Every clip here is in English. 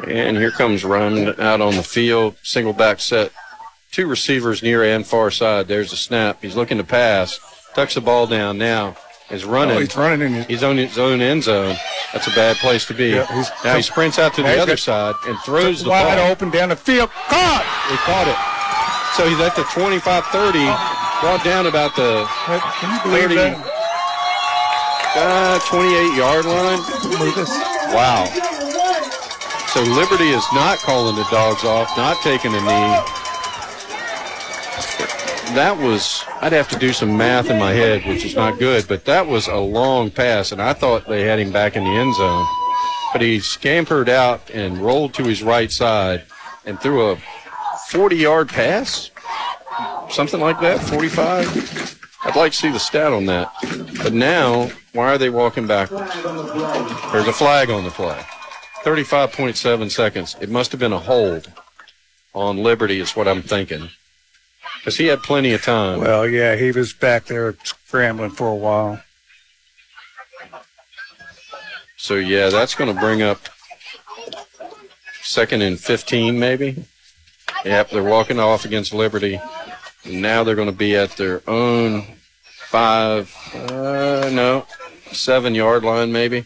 And here comes Ryman out on the field. Single back set. Two receivers near and far side. There's a snap. He's looking to pass. Tucks the ball down now. He's running. He's running in He's on his own end zone. That's a bad place to be. Yeah, now he sprints out to the other side and throws the ball. Wide open down the field. Caught! He caught it. So he's at the 25-30. Brought down about the 30, 28-yard line. Wow. So Liberty is not calling the dogs off, not taking a knee. That was, I'd have to do some math in my head, which is not good, but that was a long pass, and I thought they had him back in the end zone. But he scampered out and rolled to his right side and threw a 40-yard pass, something like that, 45. I'd like to see the stat on that. But now, why are they walking backwards? There's a flag on the play. 35.7 seconds. It must have been a hold on Liberty is what I'm thinking. Because he had plenty of time. Well, yeah, he was back there scrambling for a while. So, yeah, that's going to bring up 2nd and 15 maybe. Yep, they're walking off against Liberty. Now they're going to be at their own 7-yard line maybe.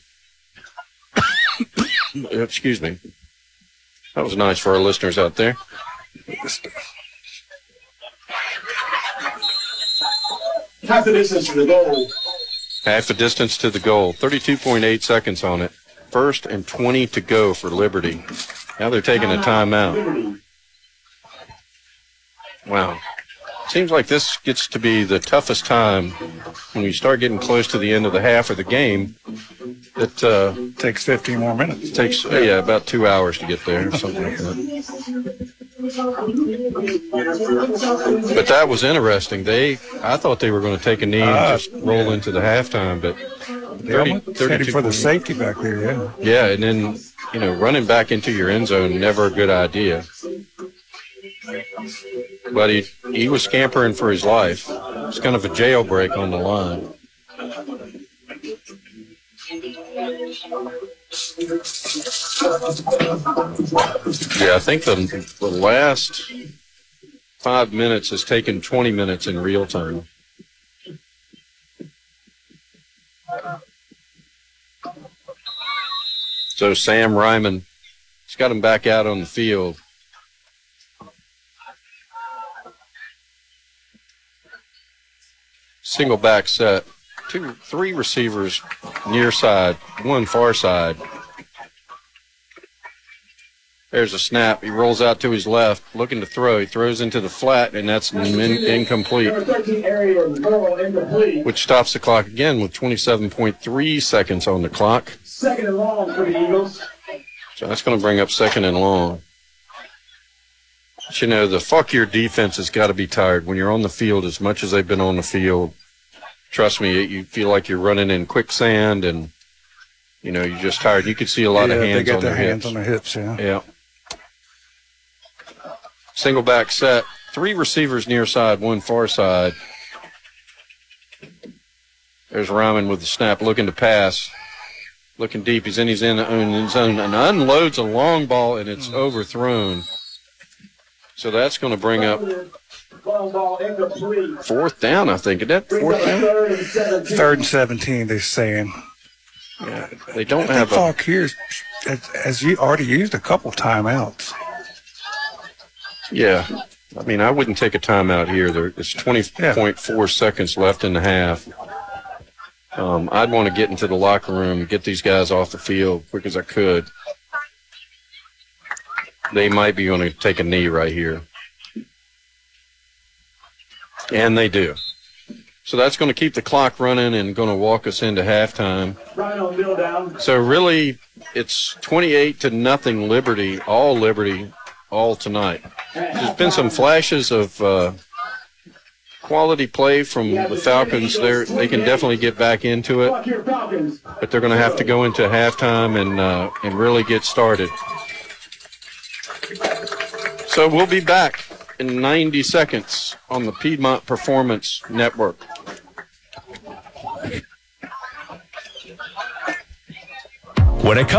Excuse me. That was nice for our listeners out there. Half the distance to the goal. Half the distance to the goal. 32.8 seconds on it. 1st and 20 to go for Liberty. Now they're taking a timeout. Wow. Seems like this gets to be the toughest time when you start getting close to the end of the half of the game. It takes 15 more minutes. Takes, about 2 hours to get there or something like that. But that was interesting. I thought they were going to take a knee and just roll into the halftime, but 30 for the safety back there, yeah. Yeah, and then, running back into your end zone, never a good idea. But he was scampering for his life. It's kind of a jailbreak on the line. Yeah, I think the last 5 minutes has taken 20 minutes in real time. So Sam Ryman has got him back out on the field. Single back set. 3 receivers near side, 1 far side. There's a snap. He rolls out to his left, looking to throw. He throws into the flat, and that's incomplete, which stops the clock again with 27.3 seconds on the clock. 2nd and long for the Eagles. So that's going to bring up 2nd and long. But, the Fauquier defense has got to be tired when you're on the field as much as they've been on the field. Trust me, you feel like you're running in quicksand and, you're just tired. You could see a lot of hands on their hips. Hands on their hips, yeah. Yeah. Single back set. 3 receivers near side, 1 far side. There's Ryman with the snap, looking to pass. Looking deep. He's in his own zone and unloads a long ball, and it's overthrown. So that's going to bring up 4th down, I think. Is that 4th down? 3rd and 17, they're saying. Yeah, they don't have Fauquier has already used a couple timeouts. Yeah. I mean, I wouldn't take a timeout here. There's 20.4 seconds left in the half. I'd want to get into the locker room and get these guys off the field quick as I could. They might be going to take a knee right here. And they do. So that's going to keep the clock running and going to walk us into halftime. So really, it's 28-0 Liberty, all tonight. There's been some flashes of quality play from the Falcons. They can definitely get back into it, but they're going to have to go into halftime and really get started. So we'll be back in 90 seconds on the Piedmont Performance Network. When it comes